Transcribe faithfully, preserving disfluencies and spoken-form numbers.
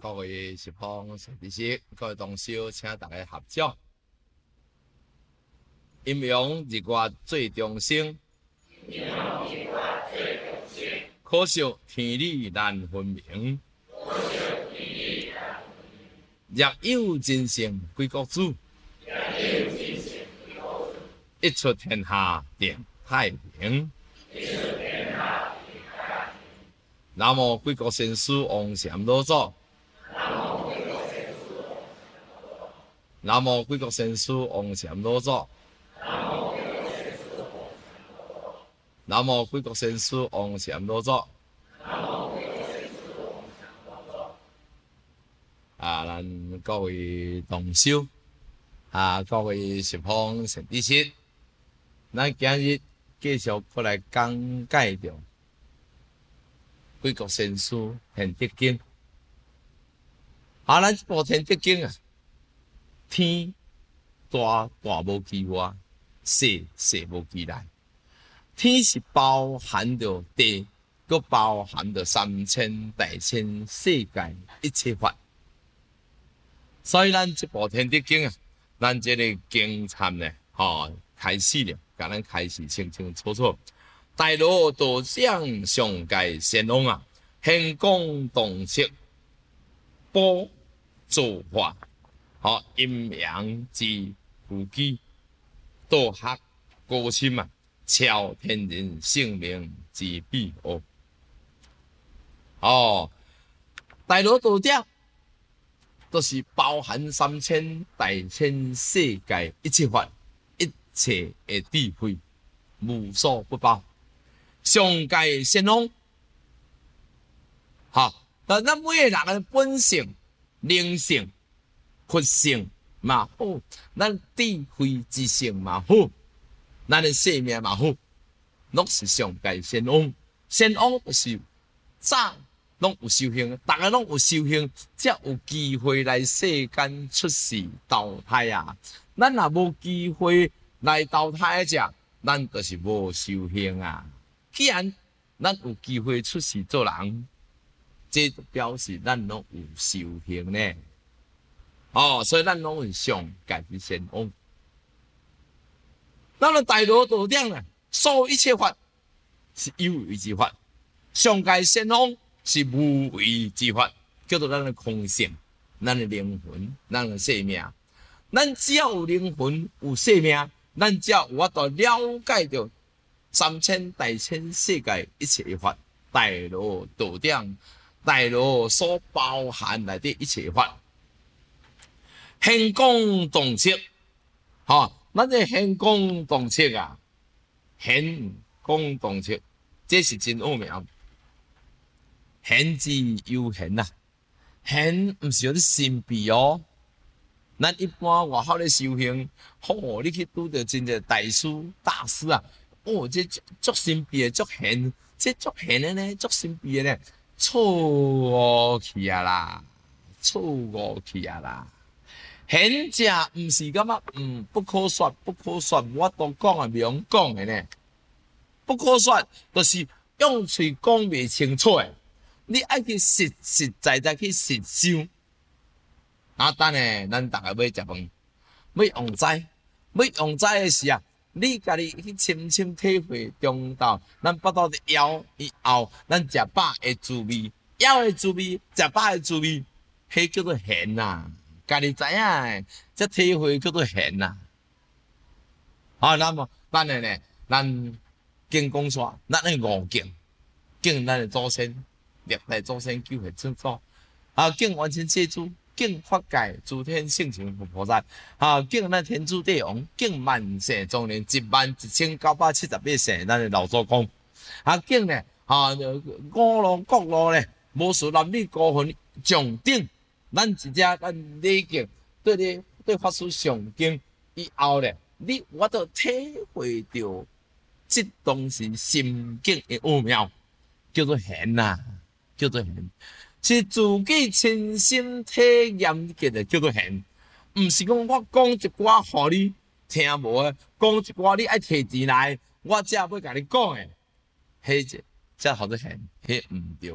各位师傅、师弟师，各位同修，请大家合掌。阴阳日月最中生，可惜天理难分明。若有真圣归国主，一出天下定太平。南无贵国先师王禅老祖。南无贵国先师王禅老祖。南无贵国先师王禅老祖。啊，咱各位同修，啊，各位师傅、师弟师，咱今日继续过来讲解着贵国先师《天德经》。啊，咱这部《天德经》啊，天大大无其外，细细无其内。天是包含着地，佮包含着三千大千世界一切法。所以咱这部《天德经》啊，咱这个经参呢，吼、哦、开始了，甲咱开始清清楚楚。大罗道长上界仙王啊，显光洞悉，波造化，吼、哦、阴阳之夫基，道学高深啊，超天人性命之秘奥。哦，大罗道长。都是包含三千大千世界一切法，一切的智慧，无所不包。上界仙王，哈，但咱每个人的本性、灵性、佛性嘛好，咱智慧之性嘛好，咱的生命嘛好，拢是上界仙王。仙王就是早。拢有修行，大家拢有修行，才有机会来世间出世投胎啊！咱若无机会来投胎者，咱就是无修行啊。既然咱有机会出世做人，这就表示咱拢有修行呢。哦，所以咱拢是上界之仙王。咱们大罗道长呢，所有一切法是有为之法，上界仙王。是无为之法，叫做咱的空性，咱的灵魂，咱的生命。咱只要有灵魂、有生命，咱只要有法度了解到三千大千世界一切法，大罗道长，大罗所包含内底一切法，显光洞悉，吼、哦，咱这显光洞悉啊，显光洞悉，这是真奥妙。显之又显啊，显毋是有啲神秘哦。咱一般外口咧修行，吼、哦，你去拄到真正大师大师啊，哦，这足神秘诶，足显，这足显诶呢，足神秘诶呢，错误去啊啦，错误去啊啦。显者毋是感觉，嗯，不可说，不可说，我都讲啊，袂用讲诶呢，不可说，就是用嘴讲袂清楚诶。你爱去实实在在去实修，啊，等下咱大家要食饭，要用斋，要用斋的时啊，你家己去深深体会中道，咱腹肚的枵以后，咱食饱的滋味，枵的滋味，食饱的滋味，迄叫做咸呐，家己知影诶，这体会叫做咸呐。啊，那么等下呢，咱敬讲煞，咱的五敬，敬咱的祖先。历代祖先救现清楚，啊，敬完全世主，敬法界诸天圣神佛菩萨，啊，敬咱天主帝王，敬万世庄严一万一千九百七十八世咱的老祖公，啊，敬呢，啊，五路各路呢，无数男女高分上顶，咱一只咱礼敬，对你对法师上敬以后呢，你我都体会到这东西心境的奥妙，叫做贤呐。叫做贤，是自己亲身体验过的叫做贤，毋是讲我讲一寡互你听无诶，讲一寡你爱摕钱来，我才要甲你讲诶，迄只才好做贤，迄毋对。